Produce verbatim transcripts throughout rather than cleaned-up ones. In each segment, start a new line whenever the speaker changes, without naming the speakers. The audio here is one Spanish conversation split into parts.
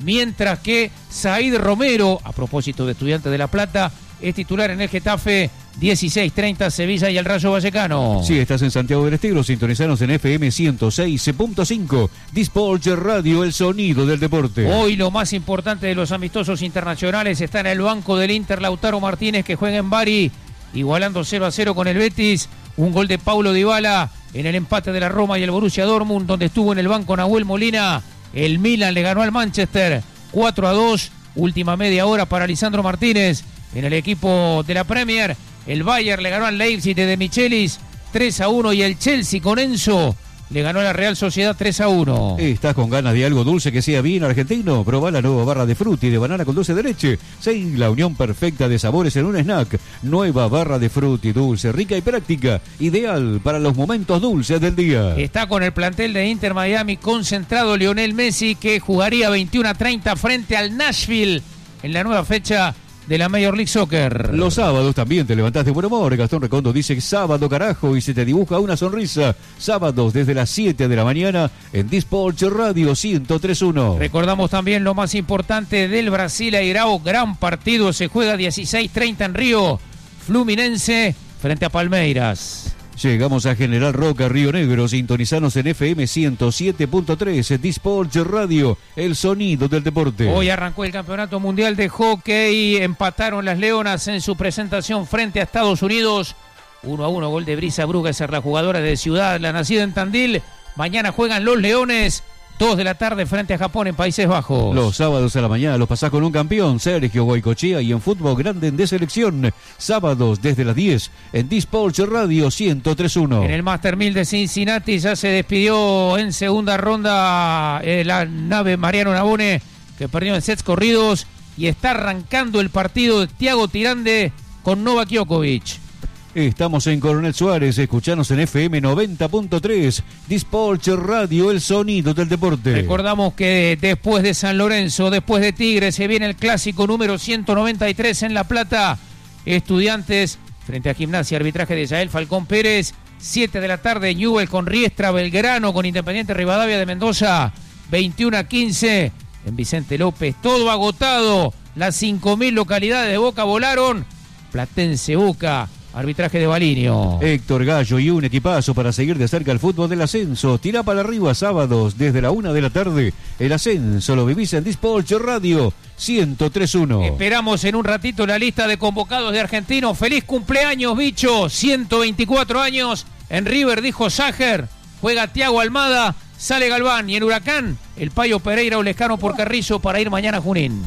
mientras que Said Romero, a propósito de Estudiantes de La Plata, es titular en el Getafe. Dieciséis treinta Sevilla y el Rayo Vallecano.
Si estás en Santiago del Estero, sintonizanos en F M ciento seis punto cinco. Disport Radio, el sonido del deporte.
Hoy lo más importante de los amistosos internacionales está en el banco del Inter Lautaro Martínez, que juega en Bari, igualando cero a cero con el Betis. Un gol de Paulo Dybala en el empate de la Roma y el Borussia Dortmund, donde estuvo en el banco Nahuel Molina. El Milan le ganó al Manchester cuatro a dos. Última media hora para Lisandro Martínez en el equipo de la Premier. El Bayern le ganó al Leipzig de Michelis tres a uno y el Chelsea con Enzo le ganó a la Real Sociedad tres a uno.
¿Estás con ganas de algo dulce que sea bien argentino? Probá la nueva barra de frutti de banana con dulce de leche. Sí, la unión perfecta de sabores en un snack. Nueva barra de frutti dulce, rica y práctica. Ideal para los momentos dulces del día.
Está con el plantel de Inter Miami concentrado Lionel Messi, que jugaría veintiuno a treinta frente al Nashville en la nueva fecha de la Major League Soccer.
Los sábados también te levantás de buen humor. Gastón Recondo dice sábado carajo y se te dibuja una sonrisa. Sábados desde las siete de la mañana en Disport Radio ciento tres punto uno.
Recordamos también lo más importante del Brasil Airao. Gran partido, se juega dieciséis treinta en Río. Fluminense frente a Palmeiras.
Llegamos a General Roca, Río Negro. Sintonizanos en F M ciento siete punto tres. Disport Radio, el sonido del deporte.
Hoy arrancó el Campeonato Mundial de Hockey. Empataron las Leonas en su presentación frente a Estados Unidos. uno a uno, gol de Brisa Brugger, la jugadora de Ciudad, la nacida en Tandil. Mañana juegan los Leones. dos de la tarde frente a Japón en Países Bajos.
Los sábados a la mañana los pasás con un campeón, Sergio Goicochea, y en fútbol grande de selección. Sábados desde las diez en Disport Radio ciento tres punto uno.
En el Master mil de Cincinnati ya se despidió en segunda ronda eh, la nave Mariano Nabone, que perdió en sets corridos, y está arrancando el partido de Thiago Tirande con Novak Djokovic.
Estamos en Coronel Suárez, escuchanos en F M noventa punto tres, Disport Radio, el sonido del deporte.
Recordamos que después de San Lorenzo, después de Tigre, se viene el clásico número ciento noventa y tres en La Plata. Estudiantes frente a Gimnasia, arbitraje de Yael Falcón Pérez. siete de la tarde, Newell con Riestra, Belgrano con Independiente Rivadavia de Mendoza. veintiuno a quince en Vicente López, todo agotado. Las cinco mil localidades de Boca volaron. Platense Boca. Arbitraje de Balinio.
Héctor Gallo y un equipazo para seguir de cerca el fútbol del ascenso. Tirá para arriba sábados desde la una de la tarde. El ascenso lo vivís en Disport Radio ciento tres punto uno.
Esperamos en un ratito la lista de convocados de Argentinos. Feliz cumpleaños, bicho. ciento veinticuatro años. En River dijo Sager. Juega Thiago Almada. Sale Galván. Y en Huracán, el Payo Pereira o Lescano por Carrizo para ir mañana a Junín.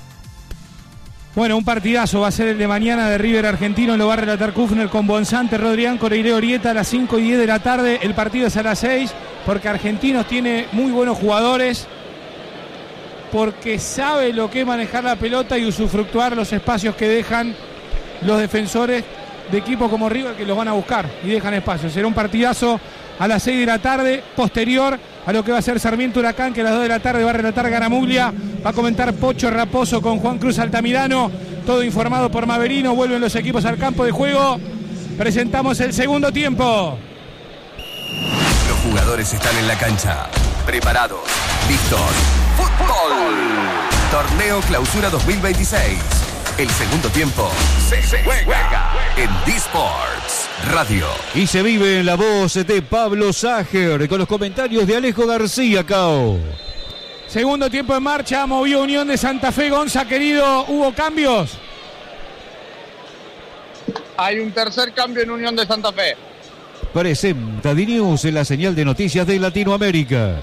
Bueno, un partidazo va a ser el de mañana de River Argentino, lo va a relatar Kufner con Bonsante, Rodrián, Coreiré, Orieta a las cinco y diez de la tarde. El partido es a las seis porque Argentinos tiene muy buenos jugadores, porque sabe lo que es manejar la pelota y usufructuar los espacios que dejan los defensores de equipos como River, que los van a buscar y dejan espacios. Será un partidazo a las seis de la tarde, posterior a lo que va a ser Sarmiento Huracán, que a las dos de la tarde va a relatar Garamuglia, va a comentar Pocho Raposo con Juan Cruz Altamirano, todo informado por Maverino. Vuelven los equipos al campo de juego, presentamos el segundo tiempo.
Los jugadores están en la cancha, preparados, listos. ¡Fútbol! Torneo Clausura dos mil veintiséis. El segundo tiempo se juega en Disports Radio.
Y se vive en la voz de Pablo Sager con los comentarios de Alejo García Cao.
Segundo tiempo en marcha, movió Unión de Santa Fe. Gonza, querido, ¿hubo cambios?
Hay un tercer cambio en Unión de Santa Fe.
Presenta D-News en la señal de noticias de Latinoamérica.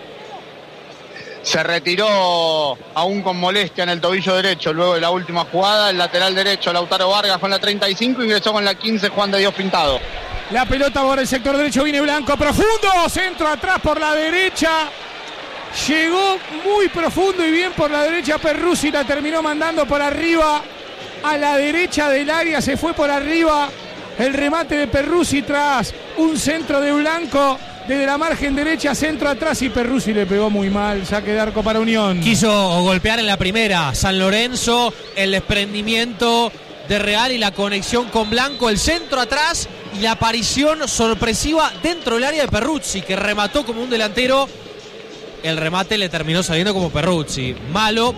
Se retiró aún con molestia en el tobillo derecho luego de la última jugada. El lateral derecho, Lautaro Vargas, con la treinta y cinco, ingresó con la quince, Juan de Dios Pintado.
La pelota por el sector derecho, viene Blanco, profundo, centro atrás por la derecha. Llegó muy profundo y bien por la derecha Perruzzi, la terminó mandando por arriba a la derecha del área, se fue por arriba el remate de Perruzzi tras un centro de Blanco. Desde la margen derecha, centro atrás, y Perruzzi le pegó muy mal. Saque de arco para Unión.
Quiso golpear en la primera San Lorenzo, el desprendimiento de Real y la conexión con Blanco, el centro atrás y la aparición sorpresiva dentro del área de Perruzzi, que remató como un delantero. El remate le terminó saliendo como Perruzzi. Malo.